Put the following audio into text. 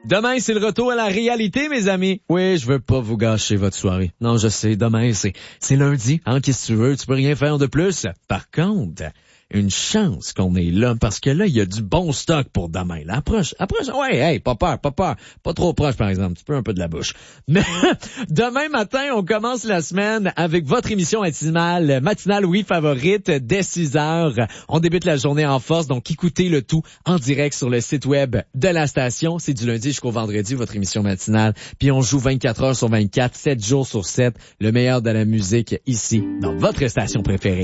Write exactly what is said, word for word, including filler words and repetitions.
Demain, c'est le retour à la réalité, mes amis. Oui, je veux pas vous gâcher votre soirée. Non, je sais, demain, c'est, c'est lundi. Hein, qu'est-ce que tu veux? Tu peux rien faire de plus. Par contre, une chance qu'on est là, parce que là, il y a du bon stock pour demain. Là, approche, approche. Ouais, hey, pas peur, pas peur. Pas trop proche, par exemple. Tu peux un peu de la bouche. Mais demain matin, on commence la semaine avec votre émission matinale, matinale, oui, favorite, dès six heures. On débute la journée en force, donc écoutez le tout en direct sur le site web de la station. C'est du lundi jusqu'au vendredi, votre émission matinale. Puis on joue vingt-quatre heures sur vingt-quatre, sept jours sur sept, le meilleur de la musique ici, dans votre station préférée.